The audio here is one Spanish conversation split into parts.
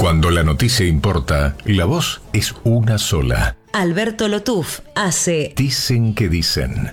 Cuando la noticia importa, la voz es una sola. Alberto Lotuf hace Dicen que dicen.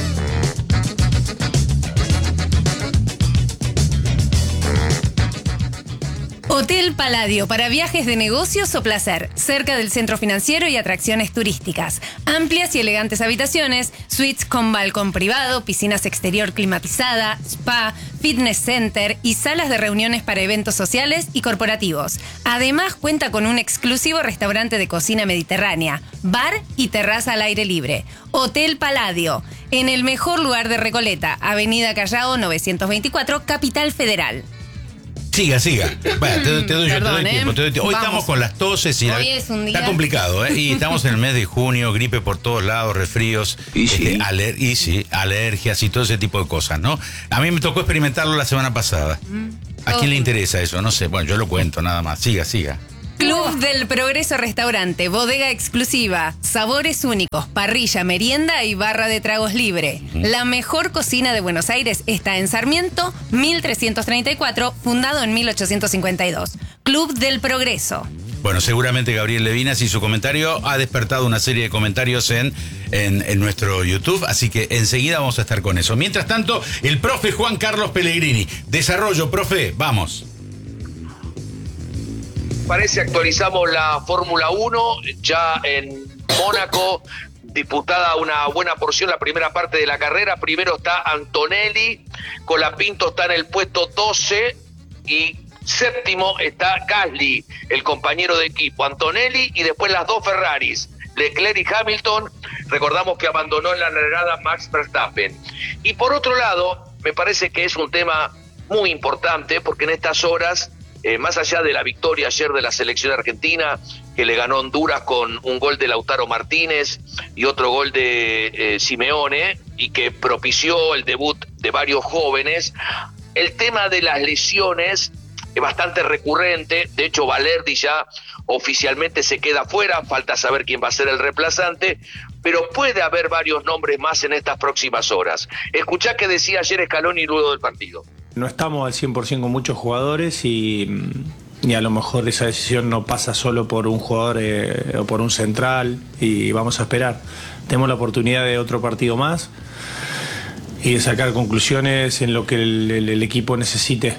Hotel Palladio para viajes de negocios o placer, cerca del centro financiero y atracciones turísticas. Amplias y elegantes habitaciones, suites con balcón privado, piscinas exterior climatizada, spa, fitness center y salas de reuniones para eventos sociales y corporativos. Además cuenta con un exclusivo restaurante de cocina mediterránea, bar y terraza al aire libre. Hotel Palladio, en el mejor lugar de Recoleta, Avenida Callao 924, Capital Federal. Siga. Bueno, te doy tiempo. Hoy Vamos. estamos con las toses y Hoy es un día... está complicado, ¿eh? Y estamos en el mes de junio, gripe por todos lados, resfríos, alergias y todo ese tipo de cosas, ¿no? A mí me tocó experimentarlo la semana pasada. ¿A quién le interesa eso? No sé. Bueno, yo lo cuento nada más. Siga. Club del Progreso Restaurante, bodega exclusiva, sabores únicos, parrilla, merienda y barra de tragos libre. La mejor cocina de Buenos Aires está en Sarmiento, 1334, fundado en 1852. Club del Progreso. Bueno, seguramente Gabriel Levinas y su comentario ha despertado una serie de comentarios en nuestro YouTube, así que enseguida vamos a estar con eso. Mientras tanto, el profe Juan Carlos Pellegrini. Desarrollo, profe, vamos. Parece actualizamos la Fórmula 1, ya en Mónaco, disputada una buena porción, la primera parte de la carrera. Primero está Antonelli, Colapinto está en el puesto 12 y séptimo está Gasly, el compañero de equipo, Antonelli, y después las dos Ferraris, Leclerc y Hamilton. Recordamos que abandonó en la largada Max Verstappen. Y por otro lado, me parece que es un tema muy importante, porque en estas horas, más allá de la victoria ayer de la selección argentina, que le ganó Honduras con un gol de Lautaro Martínez y otro gol de Simeone, y que propició el debut de varios jóvenes, el tema de las lesiones es bastante recurrente. De hecho, Balerdi ya oficialmente se queda fuera, falta saber quién va a ser el reemplazante, pero puede haber varios nombres más en estas próximas horas. Escuchá qué decía ayer Scaloni luego del partido. No estamos al 100% con muchos jugadores y a lo mejor esa decisión no pasa solo por un jugador o por un central, y vamos a esperar. Tenemos la oportunidad de otro partido más y de sacar conclusiones en lo que el equipo necesite.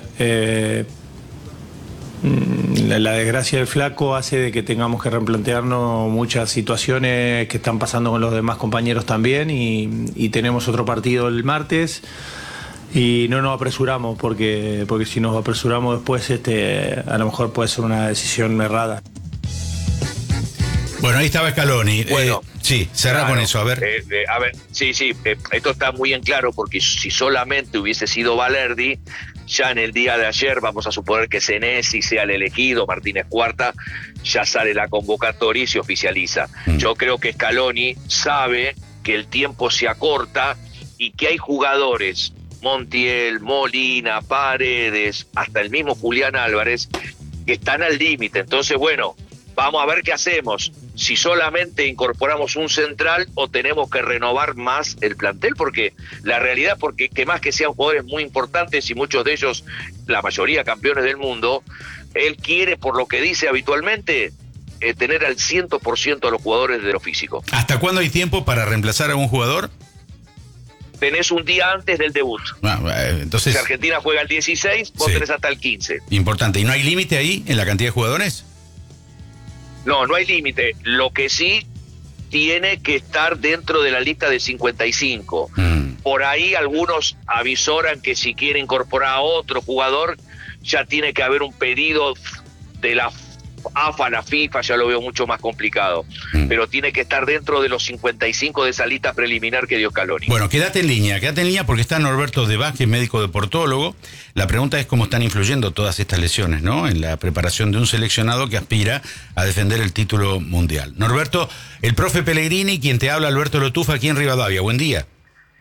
La desgracia del flaco hace de que tengamos que replantearnos muchas situaciones que están pasando con los demás compañeros también, y tenemos otro partido el martes. Y no nos apresuramos, porque si nos apresuramos después, a lo mejor puede ser una decisión errada. Bueno, ahí estaba Scaloni. Bueno, sí, cerrá claro, con eso, a ver. Esto está muy en claro, porque si solamente hubiese sido Balerdi, ya en el día de ayer, vamos a suponer que Senesi sea el elegido, Martínez Cuarta, ya sale la convocatoria y se oficializa. Yo creo que Scaloni sabe que el tiempo se acorta y que hay jugadores, Montiel, Molina, Paredes, hasta el mismo Julián Álvarez, que están al límite. Entonces, bueno, vamos a ver qué hacemos. Si solamente incorporamos un central o tenemos que renovar más el plantel, porque la realidad, porque que más que sean jugadores muy importantes y muchos de ellos, la mayoría campeones del mundo, él quiere, por lo que dice habitualmente, tener al 100% a los jugadores de lo físico. ¿Hasta cuándo hay tiempo para reemplazar a un jugador? Tenés un día antes del debut. Entonces, si Argentina juega el 16, vos tenés hasta el 15. Importante. ¿Y no hay límite ahí en la cantidad de jugadores? No hay límite. Lo que sí tiene que estar dentro de la lista de 55. Por ahí algunos avisoran que si quiere incorporar a otro jugador, ya tiene que haber un pedido de la AFA, la FIFA, ya lo veo mucho más complicado. Pero tiene que estar dentro de los 55 de esa lista preliminar que dio Scaloni. Bueno, quédate en línea porque está Norberto de Vázquez, médico deportólogo. La pregunta es cómo están influyendo todas estas lesiones, ¿no?, en la preparación de un seleccionado que aspira a defender el título mundial. Norberto, el profe Pellegrini, quien te habla, Alberto Lotuf, aquí en Rivadavia. Buen día.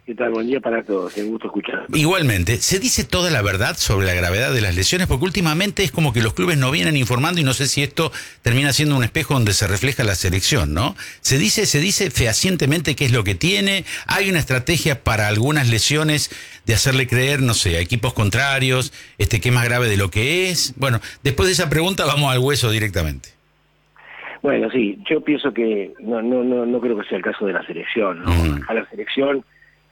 ¿Qué tal? Buen día para todos, un gusto escuchar. Igualmente, ¿se dice toda la verdad sobre la gravedad de las lesiones? Porque últimamente es como que los clubes no vienen informando y no sé si esto termina siendo un espejo donde se refleja la selección, ¿no? Se dice fehacientemente qué es lo que tiene. Hay una estrategia para algunas lesiones de hacerle creer, no sé, a equipos contrarios, que es más grave de lo que es. Bueno, después de esa pregunta vamos al hueso directamente. Bueno, sí, yo pienso que no creo que sea el caso de la selección, ¿no? A la selección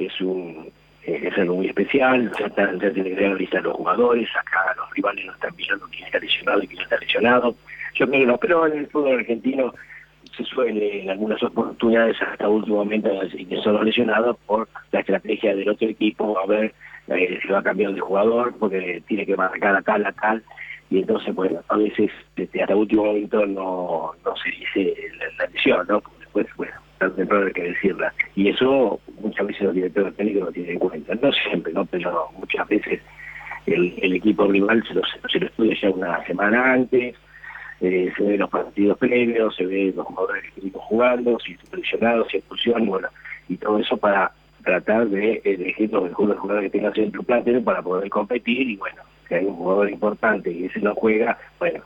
es algo muy especial, ya tiene que ver la lista de los jugadores, acá los rivales no están mirando quién está lesionado y quién está lesionado. Yo creo que no, pero en el fútbol argentino se suele en algunas oportunidades hasta último momento decir que son los lesionados por la estrategia del otro equipo, a ver si va cambiando de jugador, porque tiene que marcar a tal, y entonces, bueno, a veces hasta último momento no se dice la lesión, ¿no? Porque después, bueno, temprano hay que decirla, y eso muchas veces los directores técnicos lo tienen en cuenta, no siempre, ¿no? Pero muchas veces el equipo rival se lo estudia ya una semana antes, se ve los partidos previos, se ve los jugadores que están jugando, si están lesionados, si expulsión, bueno, y todo eso para tratar de elegir los mejores jugadores que tengas en tu plantel para poder competir, y bueno, si hay un jugador importante y ese no juega, bueno,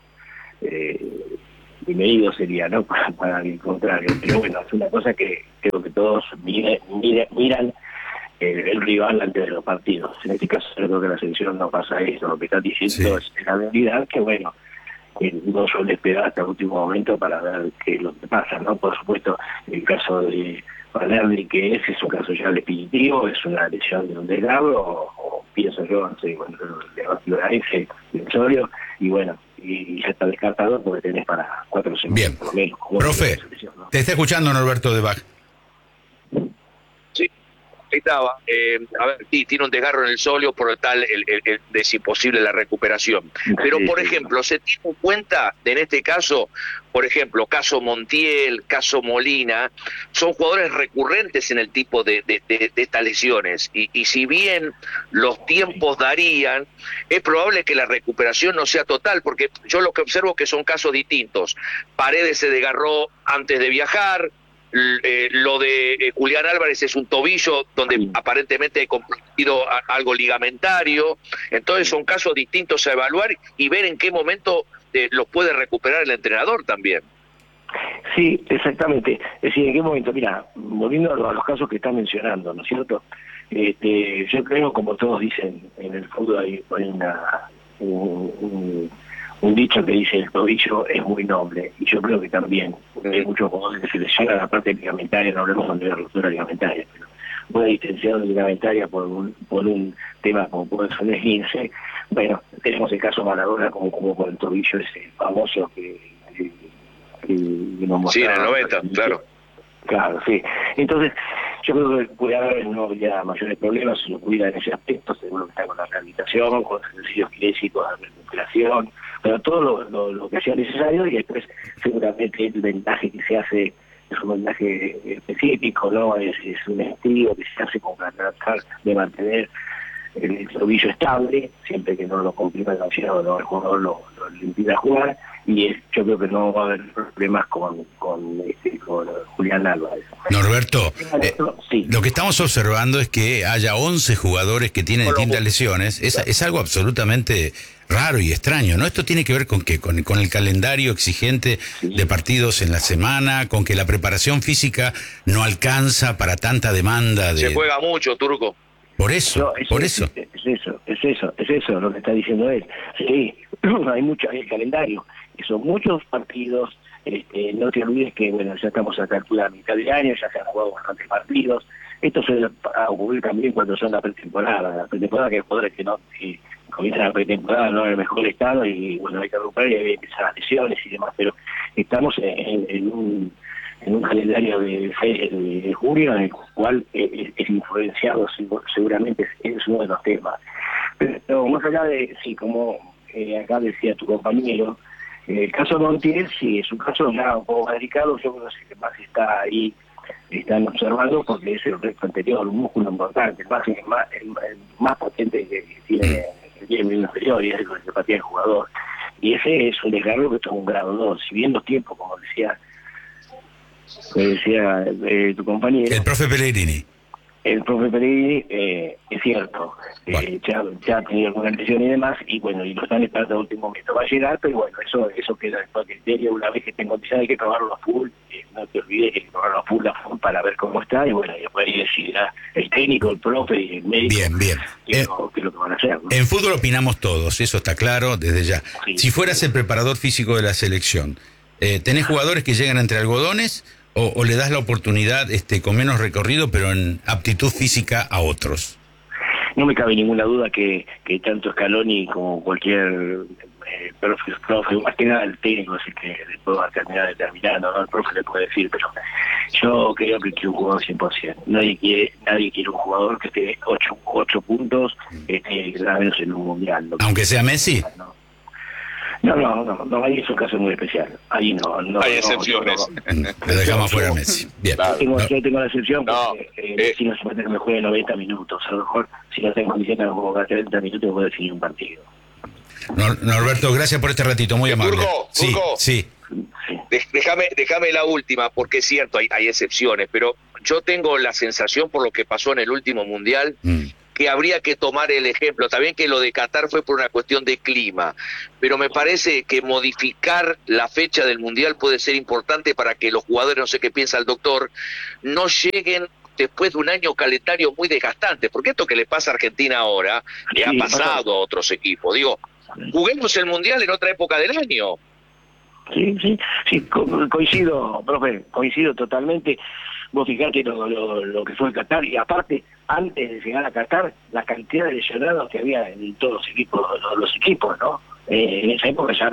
bienvenido sería, ¿no? Para el contrario, pero bueno, es una cosa que creo que todos miran el rival antes de los partidos. En este caso creo que la selección no pasa eso, lo que está diciendo es la realidad que bueno, no suele esperar hasta el último momento para ver qué es lo que pasa, ¿no? Por supuesto, el caso de Valerdi, que es un caso ya definitivo, es una lesión de un desgarro, o pienso yo, no sé, bueno, de la F, de Osorio, y bueno, y ya está descartado porque tenés para 4 semanas. Bien, por lo menos, profe, ¿no? Te está escuchando Norberto de Bach. Sí, estaba. A ver, sí, tiene un desgarro en el sóleo, por lo tal es imposible la recuperación. Pero, por ejemplo, se tiene en cuenta, en este caso, por ejemplo, caso Montiel, caso Molina, son jugadores recurrentes en el tipo de estas lesiones. Y si bien los tiempos darían, es probable que la recuperación no sea total, porque yo lo que observo es que son casos distintos. Paredes se desgarró antes de viajar. Lo de Julián Álvarez es un tobillo donde aparentemente hay comprometido algo ligamentario. Entonces son casos distintos a evaluar y ver en qué momento los puede recuperar el entrenador también. Sí, exactamente. Es decir, en qué momento, mira, volviendo a los casos que está mencionando, ¿no es cierto? Yo creo, como todos dicen, en el fútbol hay un dicho que dice el tobillo es muy noble, y yo creo que también hay muchos jugadores que se lesionan la parte ligamentaria, no hablemos de la ruptura ligamentaria, pero una distensión ligamentaria por un tema como puede ser el esguince. Bueno, tenemos el caso Maradona como con el tobillo ese famoso que nos mostraba. Sí, en el 90, claro. Claro, sí. Entonces, yo creo que puede haber no ya mayores problemas si lo cuida en ese aspecto, seguro que está con la rehabilitación, con los ejercicios kinésicos, la recuperación, pero todo lo que sea necesario, y después seguramente el vendaje que se hace es un vendaje específico, ¿no? Es un estilo que se hace como para tratar de mantener el tobillo estable, siempre que no lo comprima demasiado, ¿no? El jugador lo impida jugar, y yo creo que no va a haber problemas con Julián Álvarez. Norberto, sí. Lo que estamos observando es que haya 11 jugadores que tienen distintas lesiones. Es algo absolutamente raro y extraño, ¿no? Esto tiene que ver con qué, con el calendario exigente de partidos en la semana, con que la preparación física no alcanza para tanta demanda de... Se juega mucho, Turco. Por eso. Es eso lo que está diciendo él. Sí, hay el calendario, que son muchos partidos. No te olvides que, bueno, ya estamos a la mitad del año, ya se han jugado bastantes partidos. Esto suele ocurrir también cuando son la pretemporada que hay jugadores que no comienzan la pretemporada no en el mejor estado, y bueno, hay que recuperar y hay que empezar las lesiones y demás, pero estamos en un calendario de julio en el cual es influenciado, seguramente es uno de los temas. Pero más allá de, sí, como acá decía tu compañero, el caso de Montiel, sí, es un caso ya un poco más delicado. Yo creo que más está ahí, están observando, porque es el recto anterior, un músculo importante, el más potente que tiene el miembro inferior, y es el que patea el jugador. Y ese es un desgarro que toma un grado 2. Si bien los tiempos, como decía tu compañero, el profe Pellegrini, El profe Pellegrini, es cierto, Bueno. ya ha tenido alguna lesión y demás, y bueno, y lo están esperando al último momento. Va a llegar, pero bueno, eso queda después del criterio. Una vez que esté en condición hay que probarlo a full, no te olvides que hay que probarlo a full para ver cómo está, y bueno, y después ahí decidirá el técnico, el profe y el médico. Bien. qué es lo que van a hacer, ¿no? En fútbol opinamos todos, eso está claro desde ya. Sí. Si fueras el preparador físico de la selección, ¿tenés jugadores que llegan entre algodones o le das la oportunidad con menos recorrido pero en aptitud física a otros? No me cabe ninguna duda que tanto Scaloni como cualquier profe, más que nada el técnico es el que le puedo terminar determinando, ¿no? El profe le puede decir, pero yo creo que quiero un jugador 100%. Nadie quiere un jugador que esté 8 puntos, nada menos en un mundial, ¿no? Aunque sea Messi. No, ahí es un caso muy especial. Ahí no Hay excepciones. Le dejamos fuera a Messi. Bien. Claro. Yo tengo la excepción porque si No, no se puede que me juegue 90 minutos. A lo mejor si no tengo condiciones de jugar 30 minutos puedo definir un partido. Norberto, gracias por este ratito, muy amable. Turco, Sí, Turco. sí. Déjame la última, porque es cierto, hay excepciones, pero yo tengo la sensación por lo que pasó en el último Mundial, que habría que tomar el ejemplo. También que lo de Qatar fue por una cuestión de clima, pero me parece que modificar la fecha del Mundial puede ser importante para que los jugadores, no sé qué piensa el doctor, no lleguen después de un año calendario muy desgastante, porque esto que le pasa a Argentina ahora le ha pasado a otros equipos. Digo, juguemos el Mundial en otra época del año. Sí, coincido, profe, coincido totalmente. Vos fijate lo que fue Qatar, y aparte, antes de llegar a Qatar, la cantidad de lesionados que había en todos los equipos, ¿no? En esa época ya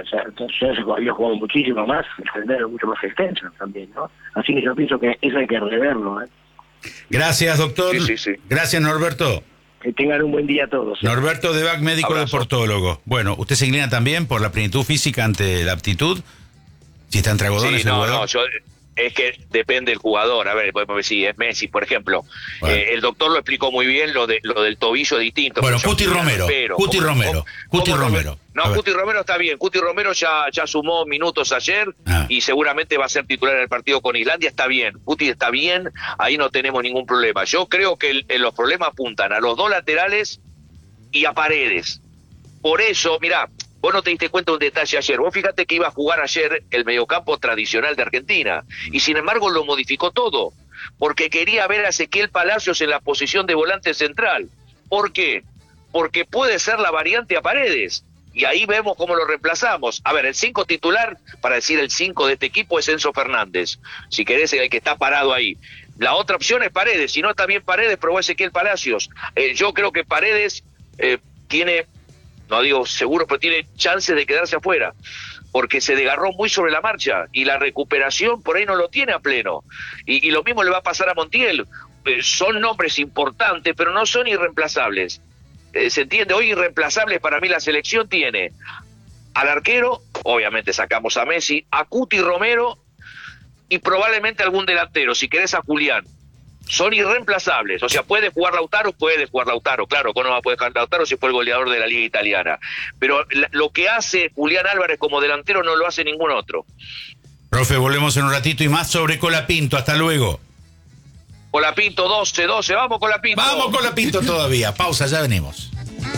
se había jugado muchísimo más, el calendario era mucho más extenso también, ¿no? Así que yo pienso que eso hay que reverlo, ¿eh? Gracias, doctor. Sí. Gracias, Norberto. Que tengan un buen día a todos. Norberto Debac, médico Abrazo. deportólogo. Bueno, ¿usted se inclina también por la plenitud física ante la aptitud? Si está entre algodones, Sí, el no, jugador. es que depende del jugador. A ver, podemos ver si es Messi, por ejemplo. Bueno. El doctor lo explicó muy bien, lo del tobillo es distinto. Bueno, Pero Cuti yo Romero. espero. Cuti ¿Cómo- Romero. cómo- Cuti cómo Romero. No, A ver. Cuti Romero está bien. Cuti Romero ya sumó minutos ayer y seguramente va a ser titular en el partido con Islandia. Está bien. Cuti está bien. Ahí no tenemos ningún problema. Yo creo que los problemas apuntan a los dos laterales y a Paredes. Por eso, mirá, vos no te diste cuenta de un detalle ayer. Vos fíjate que iba a jugar ayer el mediocampo tradicional de Argentina y sin embargo lo modificó todo porque quería ver a Ezequiel Palacios en la posición de volante central. ¿Por qué? Porque puede ser la variante a Paredes y ahí vemos cómo lo reemplazamos. A ver, el 5 titular, para decir el 5 de este equipo, es Enzo Fernández. Si querés, el que está parado ahí. La otra opción es Paredes. Si no está bien Paredes, probó Ezequiel Palacios. Yo creo que Paredes tiene, no digo seguro, pero tiene chances de quedarse afuera, porque se desgarró muy sobre la marcha y la recuperación por ahí no lo tiene a pleno. Y lo mismo le va a pasar a Montiel. Son nombres importantes, pero no son irreemplazables. ¿Se entiende? Hoy irreemplazables para mí la selección tiene al arquero, obviamente sacamos a Messi, a Cuti Romero y probablemente algún delantero, si querés a Julián. Son irreemplazables, o sea, puede jugar Lautaro, claro, ¿cómo no va a poder jugar Lautaro si fue el goleador de la Liga Italiana? Pero lo que hace Julián Álvarez como delantero no lo hace ningún otro. Profe, volvemos en un ratito y más sobre Colapinto. Hasta luego. Colapinto 12, vamos Colapinto. Vamos Colapinto todavía. Pausa, ya venimos.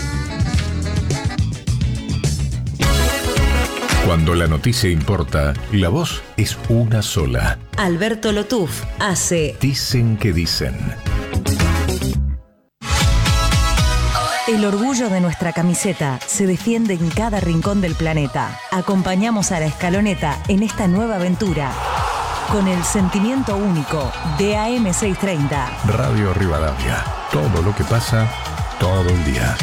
Cuando la noticia importa, la voz es una sola. Alberto Lotuf hace Dicen que dicen. El orgullo de nuestra camiseta se defiende en cada rincón del planeta. Acompañamos a la Escaloneta en esta nueva aventura con el sentimiento único de AM630. Radio Rivadavia. Todo lo que pasa, todo el día.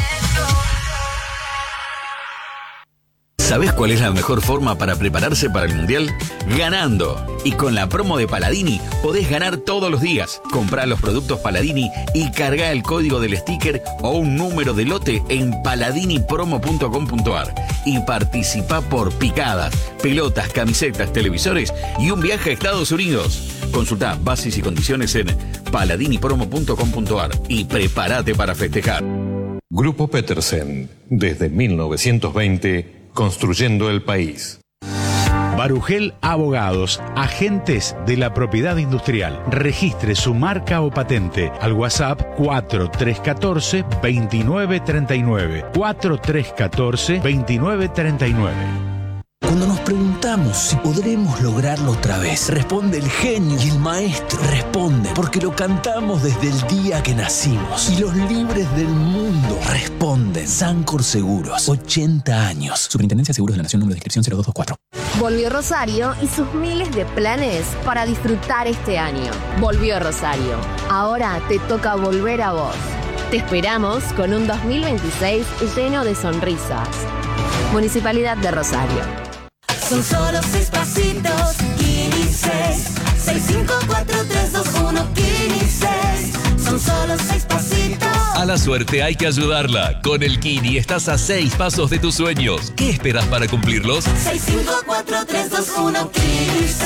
¿Sabés cuál es la mejor forma para prepararse para el Mundial? Ganando. Y con la promo de Paladini podés ganar todos los días. Comprá los productos Paladini y cargá el código del sticker o un número de lote en paladinipromo.com.ar y participá por picadas, pelotas, camisetas, televisores y un viaje a Estados Unidos. Consultá bases y condiciones en paladinipromo.com.ar y prepárate para festejar. Grupo Petersen, desde 1920, construyendo el país. Barugel Abogados, agentes de la propiedad industrial. Registre su marca o patente al WhatsApp 4314-2939. 4314-2939. Cuando nos preguntamos si podremos lograrlo otra vez, responde el genio y el maestro. Responde porque lo cantamos desde el día que nacimos. Y los libres del mundo responden. Sancor Seguros, 80 años. Superintendencia de Seguros de la Nación, número de inscripción 0224. Volvió Rosario y sus miles de planes para disfrutar este año. Volvió Rosario. Ahora te toca volver a vos. Te esperamos con un 2026 lleno de sonrisas. Municipalidad de Rosario. Son solo 6 pasitos, Kini 6. 6, 5, 4, 3, 2, 1, Kini 6. Son solo 6 pasitos. A la suerte hay que ayudarla. Con el Kini estás a 6 pasos de tus sueños. ¿Qué esperas para cumplirlos? 6, 5, 4, 3, 2, 1, Kini 6.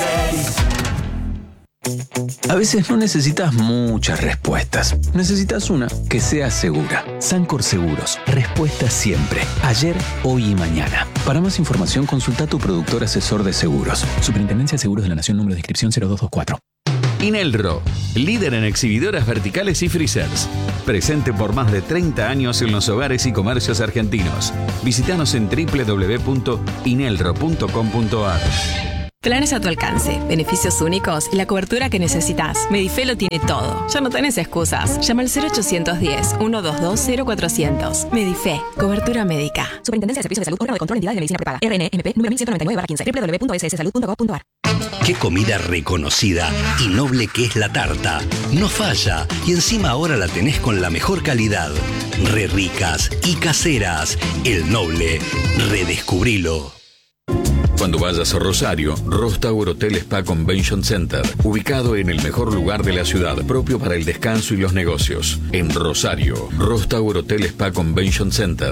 A veces no necesitas muchas respuestas. Necesitas una que sea segura. Sancor Seguros. Respuesta siempre. Ayer, hoy y mañana. Para más información, consulta a tu productor asesor de seguros. Superintendencia de Seguros de la Nación, número de inscripción 0224. Inelro, líder en exhibidoras verticales y freezers. Presente por más de 30 años en los hogares y comercios argentinos. Visítanos en www.inelro.com.ar. Planes a tu alcance, beneficios únicos y la cobertura que necesitas. Medife lo tiene todo. Ya no tenés excusas. Llama al 0810-122-0400. Medife, cobertura médica. Superintendencia de Servicios de Salud, órgano de control, entidades de medicina prepaga. RNMP, número 1199/15. www.sssalud.gov.ar. Qué comida reconocida y noble que es la tarta. No falla y encima ahora la tenés con la mejor calidad. Re ricas y caseras. El Noble. Redescubrilo. Cuando vayas a Rosario, Ross Tower Hotel Spa Convention Center, ubicado en el mejor lugar de la ciudad, propio para el descanso y los negocios. En Rosario, Ross Tower Hotel Spa Convention Center.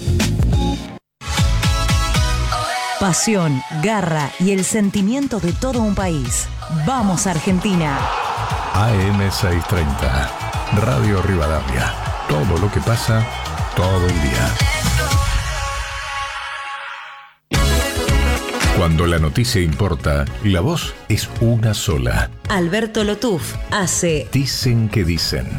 Pasión, garra y el sentimiento de todo un país. ¡Vamos, Argentina! AM630, Radio Rivadavia. Todo lo que pasa, todo el día. Cuando la noticia importa, la voz es una sola. Alberto Lotuf hace Dicen que dicen.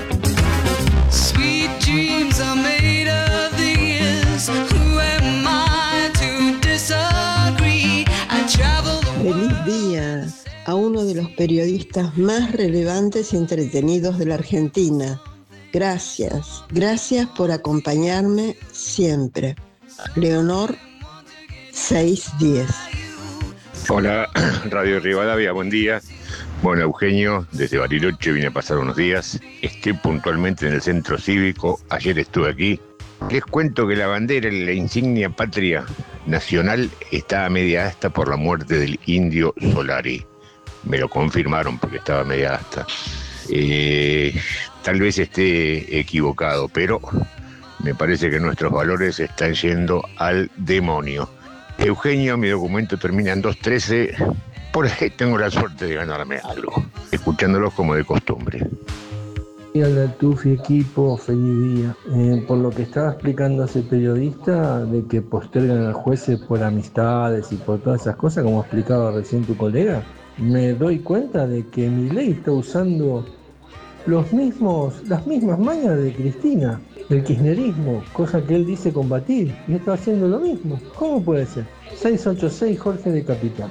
Sweet dreams are made of these. Who am I to disagree? I travel the world. Feliz día a uno de los periodistas más relevantes y entretenidos de la Argentina. Gracias, gracias por acompañarme siempre. Leonor 610. Hola, Radio Rivadavia, buen día. Bueno, Eugenio, desde Bariloche vine a pasar unos días. Estoy puntualmente en el centro cívico. Ayer estuve aquí. Les cuento que la bandera, la insignia patria nacional, está a media asta por la muerte del indio Solari. Me lo confirmaron porque estaba a media asta. Tal vez esté equivocado, pero me parece que nuestros valores están yendo al demonio. Eugenio, mi documento termina en 213. Por ahí tengo la suerte de ganarme algo, escuchándolos como de costumbre. Hola, Tufi, equipo, feliz día. Por lo que estaba explicando ese periodista de que postergan a jueces por amistades y por todas esas cosas, como explicaba recién tu colega, me doy cuenta de que Milei está usando las mismas mañas de Cristina, el kirchnerismo, cosa que él dice combatir, y está haciendo lo mismo. ¿Cómo puede ser? 686 Jorge de Capital.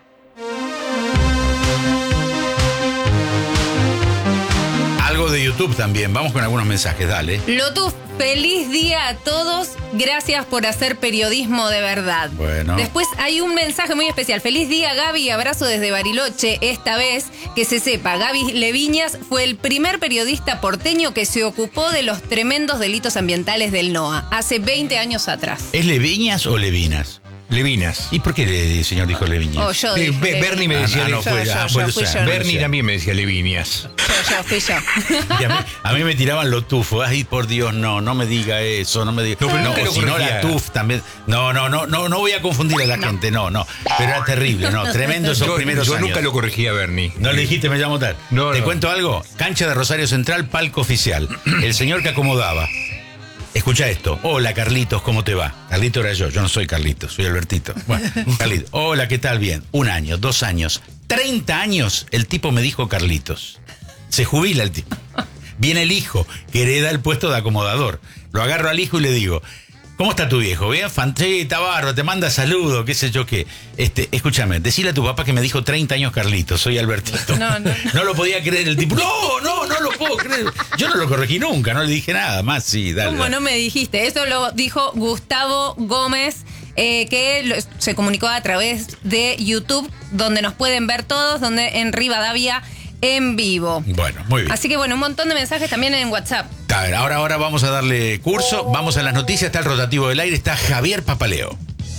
Algo de YouTube también. Vamos con algunos mensajes, dale. Lotuf, feliz día a todos. Gracias por hacer periodismo de verdad. Bueno. Después hay un mensaje muy especial. Feliz día, Gaby. Abrazo desde Bariloche. Esta vez, que se sepa, Gaby Leviñas fue el primer periodista porteño que se ocupó de los tremendos delitos ambientales del NOA, hace 20 años atrás. ¿Es Leviñas o Levinas? Levinas. ¿Y por qué el señor dijo Leviñas? Oh, yo dije Bernie me decía Bernie también me decía Levinas. Fui yo. Y a mí me tiraban los tufos. Ay, por Dios, no me diga eso, no me diga. No, si no la tuf también. No voy a confundir a la gente, no. Pero era terrible, tremendo esos primeros años. Yo nunca lo corregí a Bernie. No le dijiste, me llamo tal. ¿Te cuento algo? Cancha de Rosario Central, palco oficial. El señor que acomodaba. Escucha esto. Hola, Carlitos, ¿cómo te va? Carlito era yo no soy Carlitos, soy Albertito. Bueno, Carlitos, hola, ¿qué tal? Bien. 1 año, 2 años, 30 años, el tipo me dijo Carlitos. Se jubila el tipo. Viene el hijo, que hereda el puesto de acomodador. Lo agarro al hijo y le digo, ¿cómo está tu viejo? ¿Bien? Fantita, barro, te manda saludos, qué sé yo qué. Escúchame, decile a tu papá que me dijo 30 años Carlitos, soy Albertito. No lo podía creer el tipo. No lo puedo creer. Yo no lo corregí nunca, no le dije nada más. Sí, dale. ¿Cómo no me dijiste? Eso lo dijo Gustavo Gómez, que se comunicó a través de YouTube, donde nos pueden ver todos, donde en Rivadavia en vivo. Bueno, muy bien. Así que bueno, un montón de mensajes también en WhatsApp. A ver, ahora vamos a darle curso, vamos a las noticias, está el rotativo del aire, está Javier Papaleo.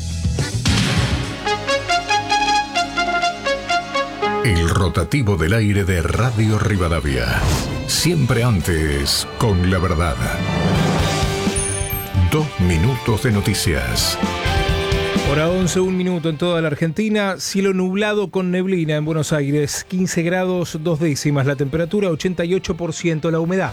El rotativo del aire de Radio Rivadavia. Siempre antes con la verdad. 2 minutos de noticias. Hora 11, 1 minuto en toda la Argentina. Cielo nublado con neblina en Buenos Aires. 15 grados 2 décimas la temperatura, 88% la humedad.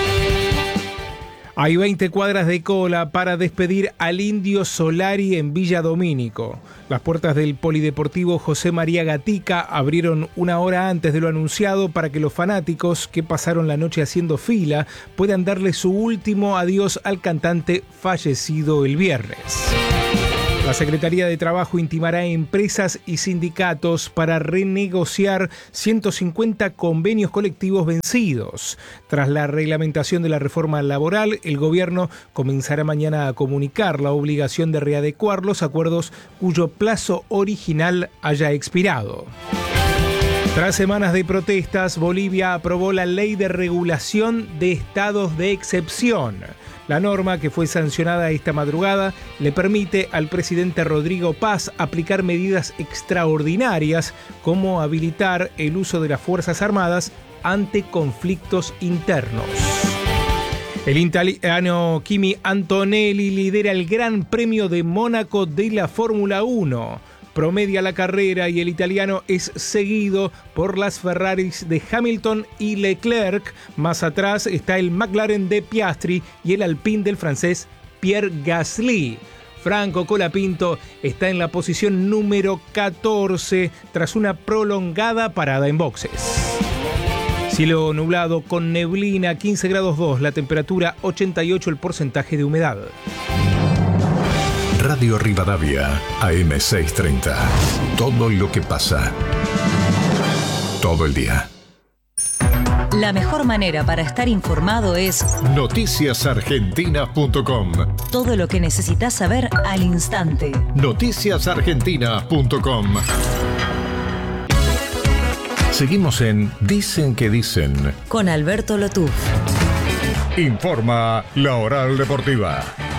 Hay 20 cuadras de cola para despedir al Indio Solari en Villa Domínico. Las puertas del Polideportivo José María Gatica abrieron 1 hora antes de lo anunciado para que los fanáticos que pasaron la noche haciendo fila puedan darle su último adiós al cantante fallecido el viernes. La Secretaría de Trabajo intimará a empresas y sindicatos para renegociar 150 convenios colectivos vencidos. Tras la reglamentación de la reforma laboral, el gobierno comenzará mañana a comunicar la obligación de readecuar los acuerdos cuyo plazo original haya expirado. Tras semanas de protestas, Bolivia aprobó la Ley de Regulación de Estados de Excepción. La norma, que fue sancionada esta madrugada, le permite al presidente Rodrigo Paz aplicar medidas extraordinarias como habilitar el uso de las Fuerzas Armadas ante conflictos internos. El italiano Kimi Antonelli lidera el Gran Premio de Mónaco de la Fórmula 1. Promedia la carrera y el italiano es seguido por las Ferraris de Hamilton y Leclerc. Más atrás está el McLaren de Piastri y el Alpine del francés Pierre Gasly. Franco Colapinto está en la posición número 14 tras una prolongada parada en boxes. Cielo nublado con neblina, 15 grados 2, la temperatura 88 el porcentaje de humedad. Radio Rivadavia, AM630. Todo lo que pasa. Todo el día. La mejor manera para estar informado es noticiasargentina.com. Todo lo que necesitas saber al instante. Noticiasargentina.com. Seguimos en Dicen que Dicen. Con Alberto Lotuf. Informa La Oral Deportiva.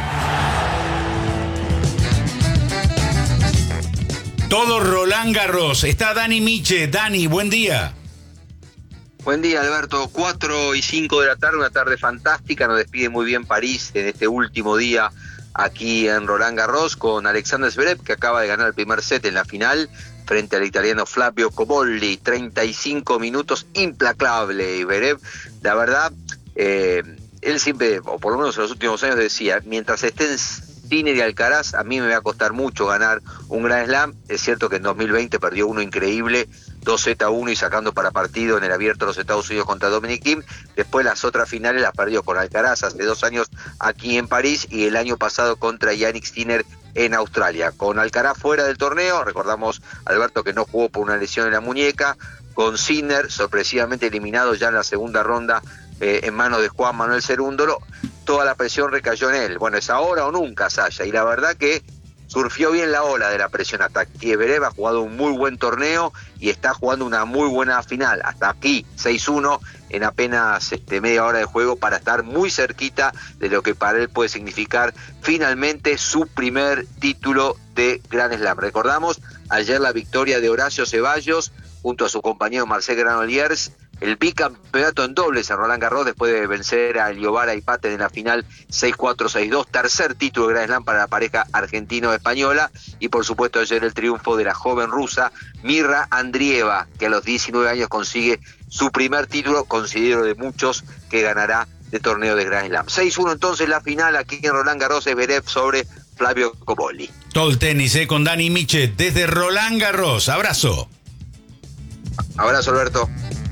Todo Roland Garros. Está Dani Miche. Dani, buen día. Buen día, Alberto. 4:05 de la tarde, una tarde fantástica. Nos despide muy bien París en este último día aquí en Roland Garros con Alexander Zverev, que acaba de ganar el primer set en la final frente al italiano Flavio Cobolli. 35 minutos, implacable Zverev. La verdad, él siempre, o por lo menos en los últimos años decía, mientras esté en Sinner y Alcaraz, a mí me va a costar mucho ganar un Grand Slam. Es cierto que en 2020 perdió uno increíble, 2-1 y sacando para partido en el Abierto de los Estados Unidos contra Dominic Thiem. Después las otras finales las perdió con Alcaraz hace 2 años aquí en París y el año pasado contra Jannik Sinner en Australia. Con Alcaraz fuera del torneo, recordamos, Alberto, que no jugó por una lesión en la muñeca. Con Sinner sorpresivamente eliminado ya en la segunda ronda en manos de Juan Manuel Cerúndolo. Toda la presión recayó en él. Bueno, es ahora o nunca, Saya. Y la verdad que surfió bien la ola de la presión. Hasta aquí Zverev ha jugado un muy buen torneo y está jugando una muy buena final. Hasta aquí, 6-1 en apenas media hora de juego para estar muy cerquita de lo que para él puede significar finalmente su primer título de Grand Slam. Recordamos ayer la victoria de Horacio Ceballos junto a su compañero Marcel Granollers, el bicampeonato en dobles en Roland Garros después de vencer a Liobara y Paten en la final 6-4, 6-2, tercer título de Grand Slam para la pareja argentino-española y por supuesto ayer el triunfo de la joven rusa Mirra Andrieva, que a los 19 años consigue su primer título, considero de muchos que ganará de torneo de Grand Slam. 6-1 entonces la final aquí en Roland Garros, Zverev sobre Flavio Cobolli. Todo el tenis con Dani Michet desde Roland Garros. Abrazo. Abrazo, Alberto.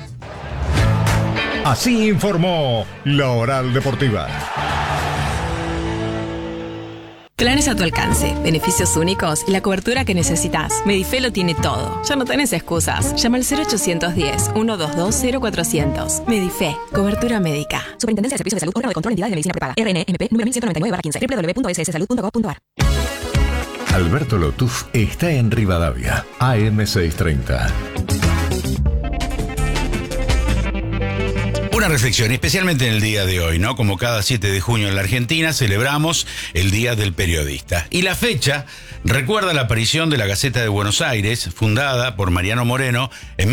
Así informó La Oral Deportiva. Planes a tu alcance, beneficios únicos y la cobertura que necesitas. Medife lo tiene todo. Ya no tenés excusas. Llama al 0810-122-0400. Medife, cobertura médica. Superintendencia de Servicios de Salud, órgano de control, entidades de medicina prepaga. RNMP número 1199/15. www.sssalud.gov.ar. Alberto Lotuf está en Rivadavia, AM630. Una reflexión, especialmente en el día de hoy, ¿no? Como cada 7 de junio en la Argentina celebramos el Día del Periodista. Y la fecha recuerda la aparición de la Gaceta de Buenos Aires, fundada por Mariano Moreno en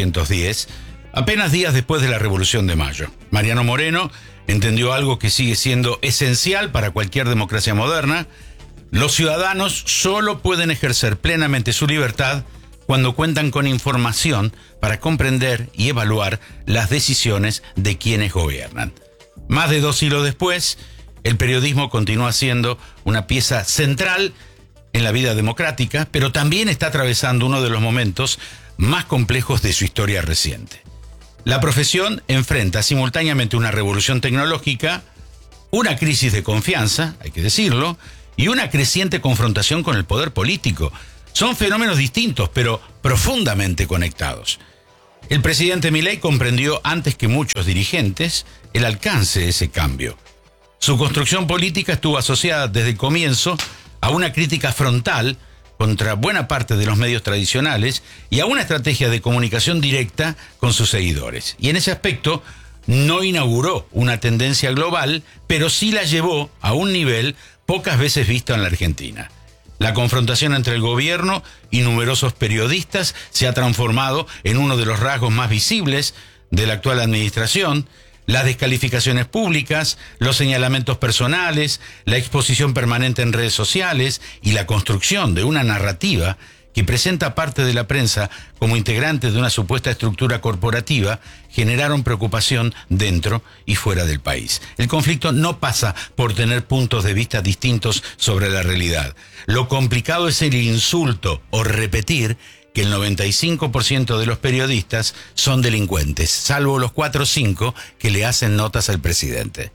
1810, apenas días después de la Revolución de Mayo. Mariano Moreno entendió algo que sigue siendo esencial para cualquier democracia moderna: los ciudadanos solo pueden ejercer plenamente su libertad cuando cuentan con información para comprender y evaluar las decisiones de quienes gobiernan. Más de 2 siglos después, el periodismo continúa siendo una pieza central en la vida democrática, pero también está atravesando uno de los momentos más complejos de su historia reciente. La profesión enfrenta simultáneamente una revolución tecnológica, una crisis de confianza, hay que decirlo, y una creciente confrontación con el poder político. Son fenómenos distintos, pero profundamente conectados. El presidente Milei comprendió antes que muchos dirigentes el alcance de ese cambio. Su construcción política estuvo asociada desde el comienzo a una crítica frontal contra buena parte de los medios tradicionales y a una estrategia de comunicación directa con sus seguidores. Y en ese aspecto no inauguró una tendencia global, pero sí la llevó a un nivel pocas veces visto en la Argentina. La confrontación entre el gobierno y numerosos periodistas se ha transformado en uno de los rasgos más visibles de la actual administración. Las descalificaciones públicas, los señalamientos personales, la exposición permanente en redes sociales y la construcción de una narrativa que presenta parte de la prensa como integrante de una supuesta estructura corporativa, generaron preocupación dentro y fuera del país. El conflicto no pasa por tener puntos de vista distintos sobre la realidad. Lo complicado es el insulto o repetir que el 95% de los periodistas son delincuentes, salvo los 4 o 5 que le hacen notas al presidente.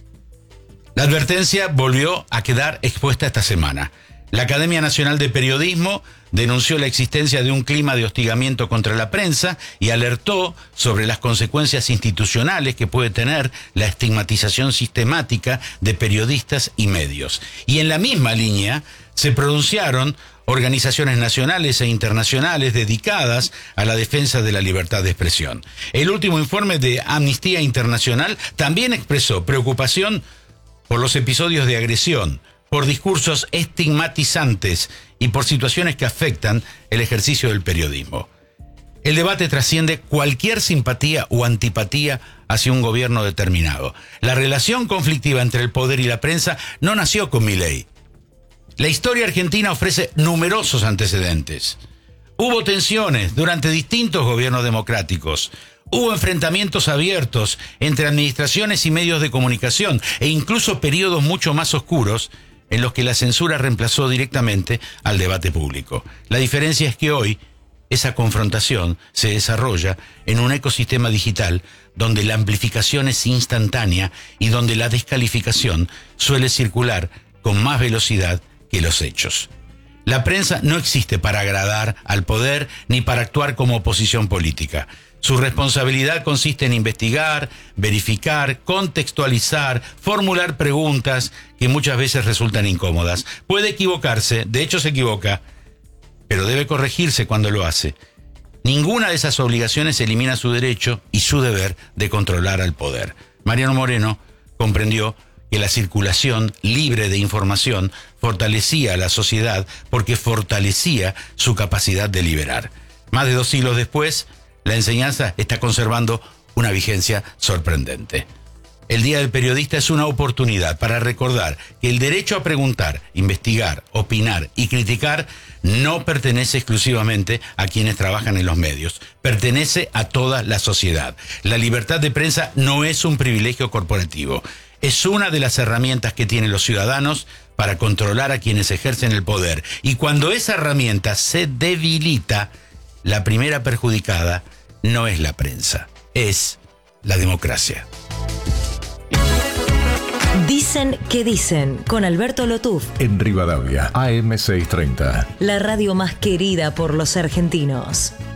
La advertencia volvió a quedar expuesta esta semana. La Academia Nacional de Periodismo denunció la existencia de un clima de hostigamiento contra la prensa y alertó sobre las consecuencias institucionales que puede tener la estigmatización sistemática de periodistas y medios. Y en la misma línea se pronunciaron organizaciones nacionales e internacionales dedicadas a la defensa de la libertad de expresión. El último informe de Amnistía Internacional también expresó preocupación por los episodios de agresión, por discursos estigmatizantes y por situaciones que afectan el ejercicio del periodismo. El debate trasciende cualquier simpatía o antipatía hacia un gobierno determinado. La relación conflictiva entre el poder y la prensa no nació con Milei. La historia argentina ofrece numerosos antecedentes. Hubo tensiones durante distintos gobiernos democráticos. Hubo enfrentamientos abiertos entre administraciones y medios de comunicación e incluso periodos mucho más oscuros en los que la censura reemplazó directamente al debate público. La diferencia es que hoy esa confrontación se desarrolla en un ecosistema digital donde la amplificación es instantánea y donde la descalificación suele circular con más velocidad que los hechos. La prensa no existe para agradar al poder ni para actuar como oposición política. Su responsabilidad consiste en investigar, verificar, contextualizar, formular preguntas que muchas veces resultan incómodas. Puede equivocarse, de hecho se equivoca, pero debe corregirse cuando lo hace. Ninguna de esas obligaciones elimina su derecho y su deber de controlar al poder. Mariano Moreno comprendió que la circulación libre de información fortalecía a la sociedad porque fortalecía su capacidad de liberar. Más de 2 siglos después, la enseñanza está conservando una vigencia sorprendente. El Día del Periodista es una oportunidad para recordar que el derecho a preguntar, investigar, opinar y criticar no pertenece exclusivamente a quienes trabajan en los medios, pertenece a toda la sociedad. La libertad de prensa no es un privilegio corporativo, es una de las herramientas que tienen los ciudadanos para controlar a quienes ejercen el poder. Y cuando esa herramienta se debilita, la primera perjudicada no es la prensa, es la democracia. Dicen que dicen, con Alberto Lotuf. En Rivadavia, AM 630. La radio más querida por los argentinos.